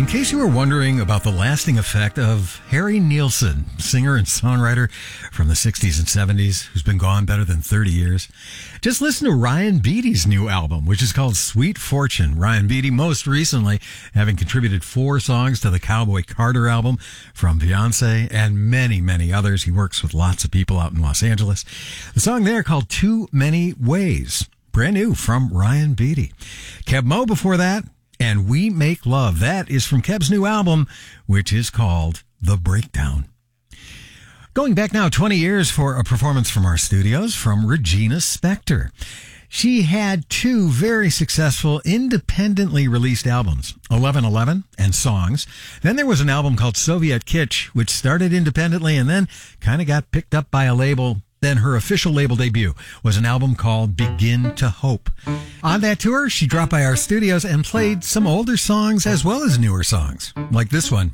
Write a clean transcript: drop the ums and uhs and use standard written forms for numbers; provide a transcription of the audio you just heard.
In case you were wondering about the lasting effect of Harry Nilsson, singer and songwriter from the 60s and 70s, who's been gone better than 30 years, just listen to Ryan Beatty's new album, which is called Sweet Fortune. Ryan Beatty, most recently, having contributed 4 songs to the Cowboy Carter album from Beyonce and many, many others. He works with lots of people out in Los Angeles. The song there called Too Many Ways. Brand new from Ryan Beatty. Keb Mo before that, and We Make Love. That is from Keb's new album, which is called The Breakdown. Going back now 20 years for a performance from our studios from Regina Spektor. She had 2 very successful independently released albums, 1111 and Songs. Then there was an album called Soviet Kitsch, which started independently and then kind of got picked up by a label. Then her official label debut was an album called Begin to Hope. On that tour, she dropped by our studios and played some older songs as well as newer songs, like this one.